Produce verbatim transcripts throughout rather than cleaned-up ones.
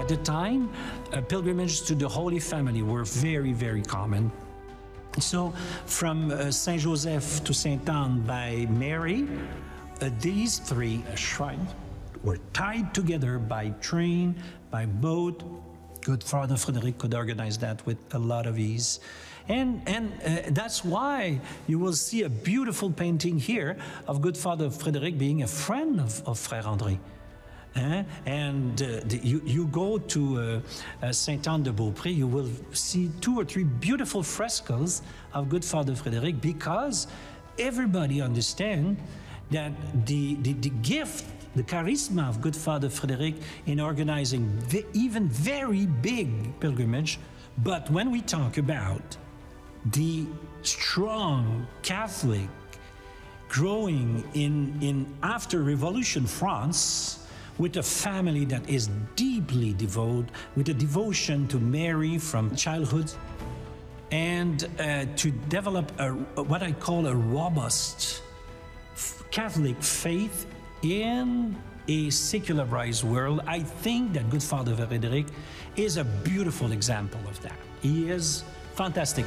the time, uh, pilgrimages to the Holy Family were very, very common. So from uh, Saint Joseph to Saint Anne by Mary, uh, these three uh, shrines were tied together by train, by boat. Good Father Frédéric could organize that with a lot of ease. And, and uh, that's why you will see a beautiful painting here of Good Father Frédéric being a friend of, of Frère André. Uh, and uh, the, you, you go to uh, uh, Saint Anne de Beaupré, you will see two or three beautiful frescoes of Good Father Frédéric, because everybody understands that the, the, the gift, the charisma of Good Father Frédéric in organizing ve even very big pilgrimage. But when we talk about the strong Catholic growing in, in after Revolution France, with a family that is deeply devoted, with a devotion to Mary from childhood, and uh, to develop a, what I call a robust Catholic faith in a secularized world, I think that Good Father Frédéric is a beautiful example of that. He is fantastic.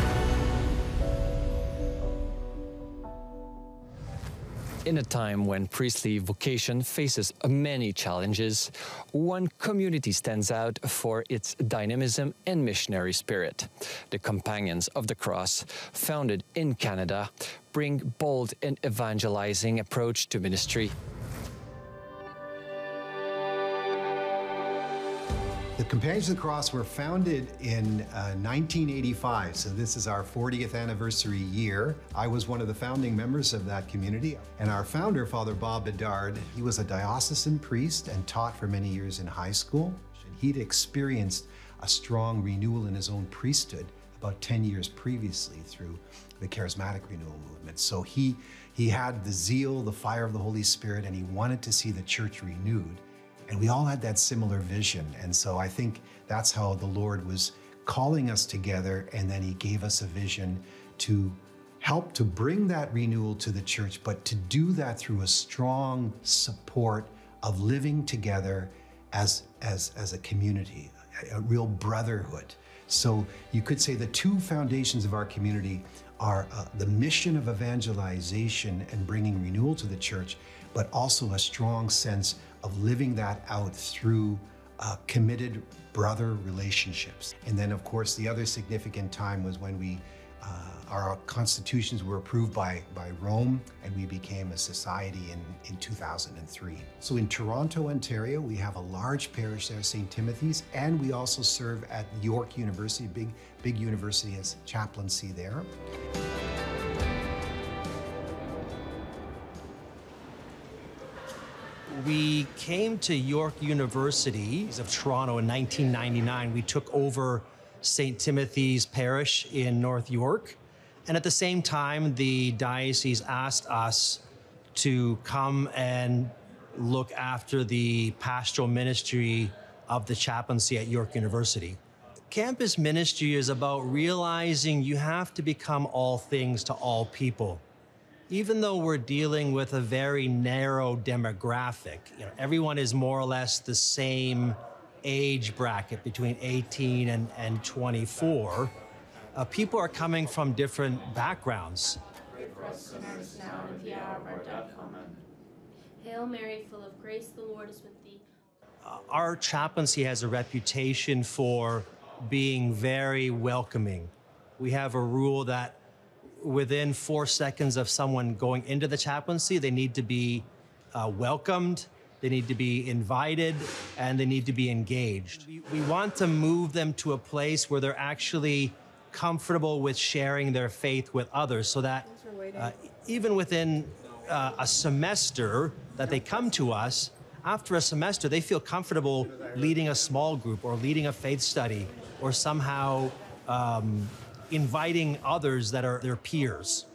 In a time when priestly vocation faces many challenges, one community stands out for its dynamism and missionary spirit. The Companions of the Cross, founded in Canada, bring bold and evangelizing approach to ministry. The Companions of the Cross were founded in uh, nineteen eighty-five, so this is our fortieth anniversary year. I was one of the founding members of that community, and our founder, Father Bob Bedard, he was a diocesan priest and taught for many years in high school. He'd experienced a strong renewal in his own priesthood about ten years previously through the charismatic renewal movement. So he, he had the zeal, the fire of the Holy Spirit, and he wanted to see the church renewed. And we all had that similar vision. And so I think that's how the Lord was calling us together, and then he gave us a vision to help to bring that renewal to the church, but to do that through a strong support of living together as, as, as a community, a, a real brotherhood. So you could say the two foundations of our community are uh, the mission of evangelization and bringing renewal to the church, but also a strong sense of living that out through uh, committed brother relationships. And then, of course, the other significant time was when we, uh, our constitutions were approved by, by Rome, and we became a society in, in two thousand three. So in Toronto, Ontario, we have a large parish there, Saint Timothy's, and we also serve at York University, big, big university, as chaplaincy there. We came to York University of Toronto in nineteen ninety-nine. We took over Saint Timothy's Parish in North York. And at the same time, the diocese asked us to come and look after the pastoral ministry of the chaplaincy at York University. Campus ministry is about realizing you have to become all things to all people. Even though we're dealing with a very narrow demographic, you know, everyone is more or less the same age bracket between eighteen and, and twenty-four, uh, people are coming from different backgrounds. Pray for us sinners now and at the hour of our death. Amen. Hail Mary, full of grace, the Lord is with thee. Uh, our chaplaincy has a reputation for being very welcoming. We have a rule that within four seconds of someone going into the chaplaincy, they need to be uh, welcomed, they need to be invited, and they need to be engaged. We, we want to move them to a place where they're actually comfortable with sharing their faith with others, so that uh, even within uh, a semester that they come to us, after a semester, they feel comfortable leading a small group or leading a faith study or somehow um, inviting others that are their peers.